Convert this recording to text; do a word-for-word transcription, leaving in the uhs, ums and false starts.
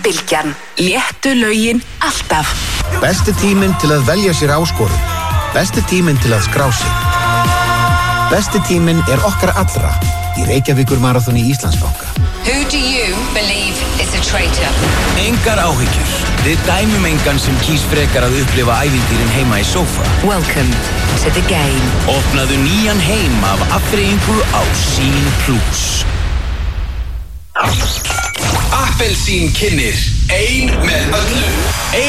Bylgjan. Léttu lögin alltaf. Besti tíminn til að velja sér áskorun. Besti tíminn til að skrá sig. Besti tíminn er okkar allra í Reykjavíkur maraþoni Íslandsbanka. Who do you believe is a traitor? Engar áhyggjur. Við dæmum engan sem kýs frekar að upplifa ævintýrin heima í sófa. Welcome to the game. Opnaðu nýjan heim af afþreyingu á Sýn Plus. Appelsín kynnir ein með öllu.